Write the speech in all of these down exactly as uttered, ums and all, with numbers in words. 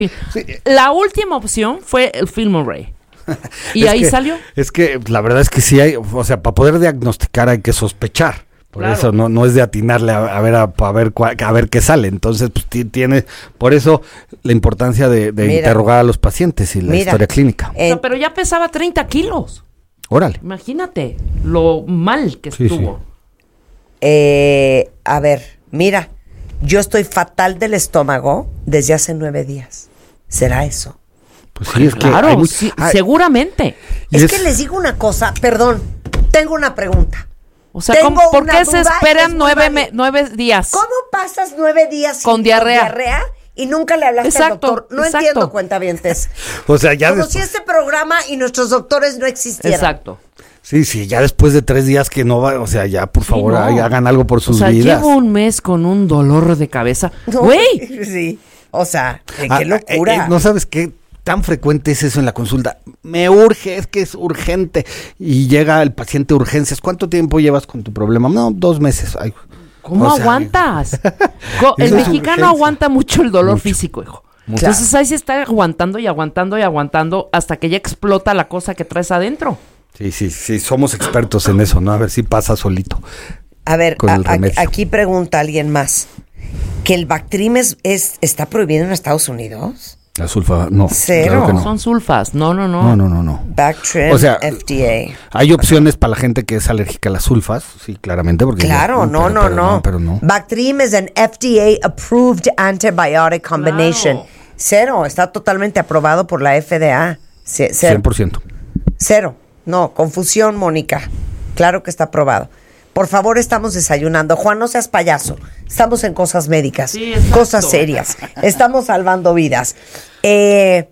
Sí. La última opción fue el Filmorray. Y Es ahí que- salió. Es que la verdad es que sí hay, o sea, para poder diagnosticar hay que sospechar. Por Claro. eso no no es de atinarle a, a ver a, a ver cua- a ver qué sale. Entonces, pues ti- tiene, por eso la importancia de, de Mira. interrogar a los pacientes y la Mira. historia clínica. O sea, En- pero ya pesaba treinta kilos. Órale. Imagínate lo mal que Sí, estuvo. sí. eh, a ver, mira, yo estoy fatal del estómago desde hace nueve días. ¿Será eso? Pues sí, es que Claro, hay muy- sí, hay- seguramente. y Es, es- que les digo una cosa, perdón, tengo una pregunta. O sea, Tengo ¿cómo- ¿por una qué se duda y es esperan muy nueve, me- válida. nueve días? ¿Cómo pasas nueve días Con sin- diarrea? y nunca le hablaste Exacto, al doctor? No exacto. entiendo, cuentavientes. o sea, ya Como después- si este programa y nuestros doctores no existieran. Exacto. sí, sí, ya después de tres días que no va, o sea, ya por Sí, favor no. ay, hagan algo por sus o sea, vidas. llevo un mes con un dolor de cabeza. No, Güey, Sí, o sea, qué, Ah, qué locura. eh, eh, no sabes qué tan frecuente es eso en la consulta. Me urge, es que es urgente. Y llega el paciente a urgencias. ¿Cuánto tiempo llevas con tu problema? No, dos meses. Ay, ¿cómo o sea, aguantas? Co- el eso es mexicano urgencia. aguanta mucho el dolor Mucho. físico, hijo. Mucho. Entonces ahí se está aguantando y aguantando y aguantando hasta que ya explota la cosa que traes adentro. Sí, sí, sí, somos expertos en eso, ¿no? A ver si pasa solito. A ver, con a- el a- remedio. aquí pregunta alguien más. ¿Que el Bactrim es, es- está prohibido en Estados Unidos? La sulfa, no. Cero. Claro que no. Son sulfas. No, no, no. No, no, no, no. Bactrim O sea, F D A. Hay opciones para la gente que es alérgica a las sulfas, sí, claramente, porque Claro, no, pero- no, pero no. pero no. Bactrim is an F D A approved antibiotic combination. Claro. Cero, está totalmente aprobado por la F D A. Ce- Cero. cien por ciento. Cero. No, confusión, Mónica. Claro que está aprobado. Por favor, estamos desayunando. Juan, no seas payaso. Estamos en cosas médicas, Sí, exacto. cosas serias. Estamos salvando vidas. Eh,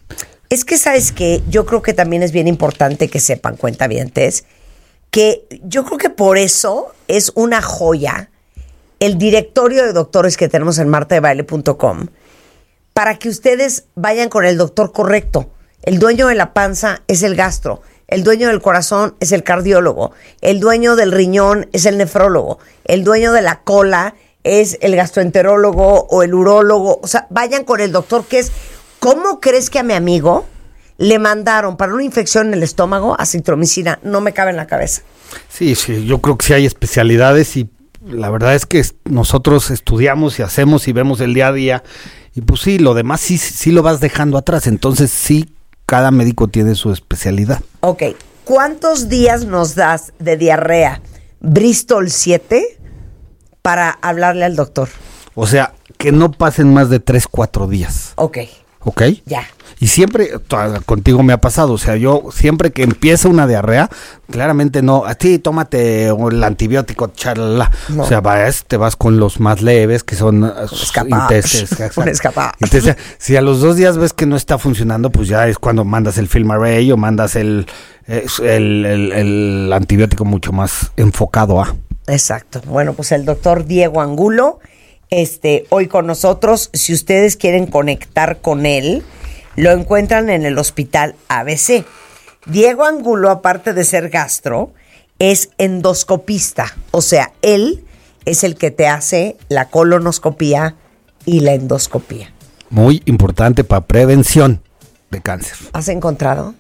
es que, ¿sabes qué? Yo creo que también es bien importante que sepan, cuentavientes, que yo creo que por eso es una joya el directorio de doctores que tenemos en marta de baile punto com para que ustedes vayan con el doctor correcto. El dueño de la panza es el gastro, el dueño del corazón es el cardiólogo, el dueño del riñón es el nefrólogo, el dueño de la cola es el gastroenterólogo o el urólogo. O sea, vayan con el doctor que es... ¿Cómo crees que a mi amigo le mandaron para una infección en el estómago acitromicina? No me cabe en la cabeza. Sí, sí, yo creo que sí hay especialidades y la verdad es que es- nosotros estudiamos y hacemos y vemos el día a día y pues sí, lo demás sí, sí lo vas dejando atrás, entonces sí, cada médico tiene su especialidad. Ok, ¿cuántos días nos das de diarrea Bristol siete para hablarle al doctor? O sea, que no pasen más de tres, cuatro días, Ok, ¿ok? ya. Y siempre, to- contigo me ha pasado, o sea, yo siempre que empieza una diarrea, claramente no, a ti tómate el antibiótico, charla, No. o sea, vas, te vas con los más leves, que son uh, escapaz, intestes, un escapaz. Entonces, si a los dos días ves que no está funcionando, pues ya es cuando mandas el Filmarray o mandas el, es el, el, el antibiótico mucho más enfocado a... Exacto. Bueno, pues el doctor Diego Angulo, este, hoy con nosotros. Si ustedes quieren conectar con él, lo encuentran en el Hospital A B C. Diego Angulo, aparte de ser gastro, es endoscopista. O sea, él es el que te hace la colonoscopía y la endoscopía. Muy importante para prevención de cáncer. ¿Has encontrado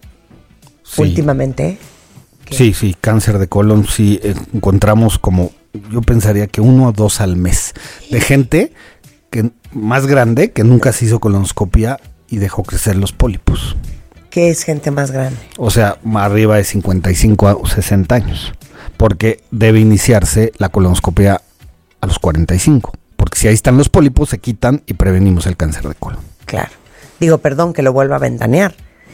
Sí. últimamente? Sí, sí, cáncer de colon, sí, eh, encontramos como, yo pensaría que uno o dos al mes, de gente que más grande, que nunca se hizo colonoscopia y dejó crecer los pólipos. ¿Qué es gente más grande? O sea, arriba de cincuenta y cinco a sesenta años, porque debe iniciarse la colonoscopia a los cuarenta y cinco, porque si ahí están los pólipos, se quitan y prevenimos el cáncer de colon. Claro. Digo, perdón que lo vuelva a ventanear,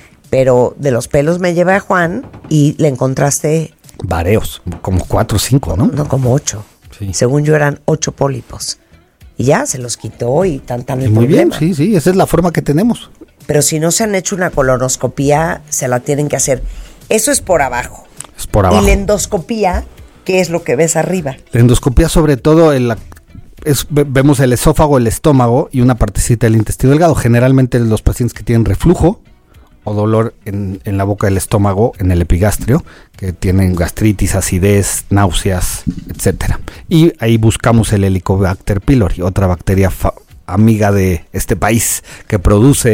pero de los pelos me lleva a Juan y le encontraste, Vareos, como cuatro o cinco, ¿no? no, como ocho. Sí. Según yo eran ocho pólipos. Y ya se los quitó y tan tan el Y muy bien, problema. sí, sí, esa es la forma que tenemos. Pero si no se han hecho una colonoscopía, se la tienen que hacer. Eso es por abajo. Es por abajo. Y la endoscopía, ¿qué es lo que ves arriba? La endoscopía, sobre todo, en la, es, ve- vemos el esófago, el estómago y una partecita del intestino delgado. Generalmente los pacientes que tienen reflujo o dolor en, en la boca del estómago, en el epigastrio, que tienen gastritis, acidez, náuseas, etcétera. Y ahí buscamos el Helicobacter pylori, otra bacteria fa- amiga de este país que produce